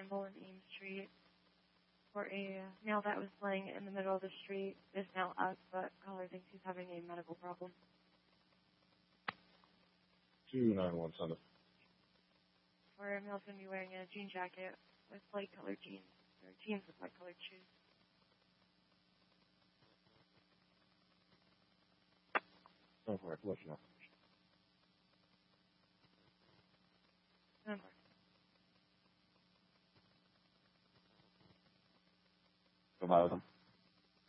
Campbell and Ames Street, where a male that was laying in the middle of the street is now up, but caller thinks he's having a medical problem. 291 Sunday. Where a male's going to be wearing a jean jacket with light-colored jeans, or jeans with light-colored shoes. Oh, for it. Let you know. Number. Go by with them.